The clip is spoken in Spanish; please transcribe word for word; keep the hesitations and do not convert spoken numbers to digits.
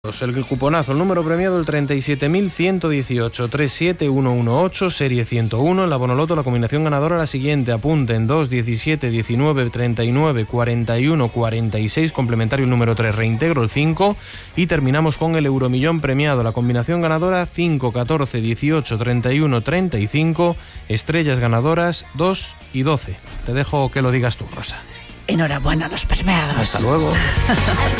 El cuponazo, el número premiado el treinta y siete mil ciento dieciocho, tres siete uno uno ocho, serie ciento uno. En la Bonoloto la combinación ganadora la siguiente: apunten dos, diecisiete, diecinueve, treinta y nueve, cuarenta y uno, cuarenta y seis, complementario el número tres, reintegro el cinco y terminamos con el euromillón premiado. La combinación ganadora cinco, catorce, dieciocho, treinta y uno, treinta y cinco, estrellas ganadoras dos y doce. Te dejo que lo digas tú, Rosa. Enhorabuena a los premiados. Hasta luego.